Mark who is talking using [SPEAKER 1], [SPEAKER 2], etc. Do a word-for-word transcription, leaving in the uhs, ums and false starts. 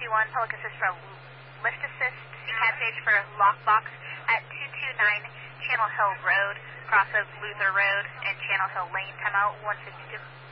[SPEAKER 1] one, public assist for lift assist, C CAT stage for lockbox at two two nine Channel Hill Road, cross of Luther Road and Channel Hill Lane, timeout one fifty-two.